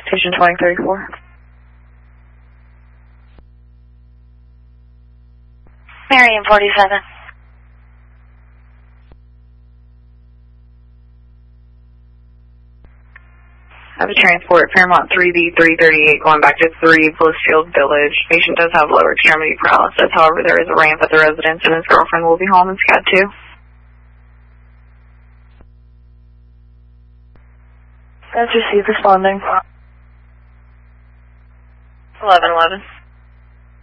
Station 2034. Marion 47. I have a transport, Fairmont 3B338, going back to 3 Blissfield Village. Patient does have lower extremity paralysis. However, there is a ramp at the residence, and his girlfriend will be home in SCAD 2. That's received, responding. 1111.